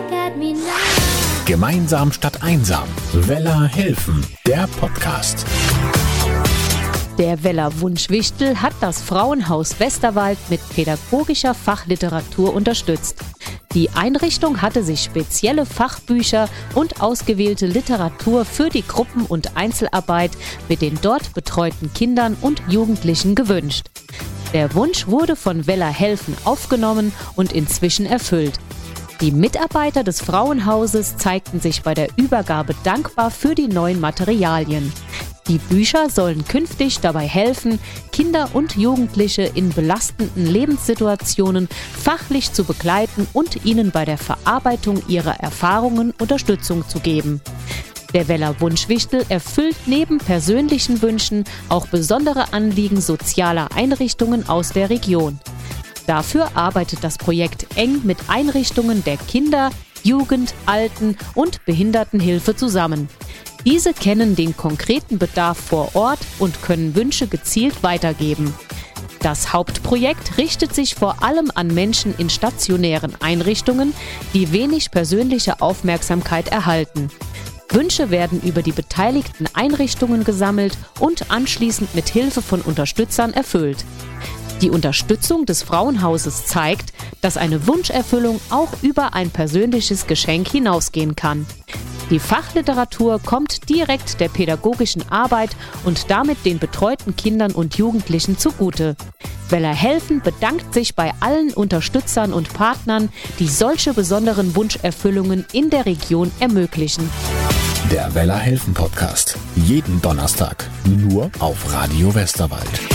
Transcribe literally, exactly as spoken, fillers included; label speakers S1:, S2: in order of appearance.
S1: Gemeinsam statt einsam. Weller helfen, der Podcast.
S2: Der Weller Wunschwichtel hat das Frauenhaus Westerwald mit pädagogischer Fachliteratur unterstützt. Die Einrichtung hatte sich spezielle Fachbücher und ausgewählte Literatur für die Gruppen- und Einzelarbeit mit den dort betreuten Kindern und Jugendlichen gewünscht. Der Wunsch wurde von Weller helfen aufgenommen und inzwischen erfüllt. Die Mitarbeiter des Frauenhauses zeigten sich bei der Übergabe dankbar für die neuen Materialien. Die Bücher sollen künftig dabei helfen, Kinder und Jugendliche in belastenden Lebenssituationen fachlich zu begleiten und ihnen bei der Verarbeitung ihrer Erfahrungen Unterstützung zu geben. Der Weller Wunschwichtel erfüllt neben persönlichen Wünschen auch besondere Anliegen sozialer Einrichtungen aus der Region. Dafür arbeitet das Projekt eng mit Einrichtungen der Kinder-, Jugend-, Alten- und Behindertenhilfe zusammen. Diese kennen den konkreten Bedarf vor Ort und können Wünsche gezielt weitergeben. Das Hauptprojekt richtet sich vor allem an Menschen in stationären Einrichtungen, die wenig persönliche Aufmerksamkeit erhalten. Wünsche werden über die beteiligten Einrichtungen gesammelt und anschließend mit Hilfe von Unterstützern erfüllt. Die Unterstützung des Frauenhauses zeigt, dass eine Wunscherfüllung auch über ein persönliches Geschenk hinausgehen kann. Die Fachliteratur kommt direkt der pädagogischen Arbeit und damit den betreuten Kindern und Jugendlichen zugute. Weller helfen bedankt sich bei allen Unterstützern und Partnern, die solche besonderen Wunscherfüllungen in der Region ermöglichen.
S1: Der Weller helfen Podcast. Jeden Donnerstag. Nur auf Radio Westerwald.